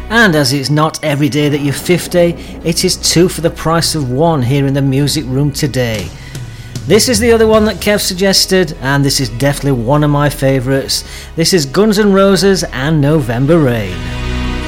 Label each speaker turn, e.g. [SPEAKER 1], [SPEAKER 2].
[SPEAKER 1] And as it's not every day that you're 50, it is 2 for the price of 1 here in the music room today. This is the other one that Kev suggested, and this is definitely one of my favourites. This is Guns N' Roses and November Rain.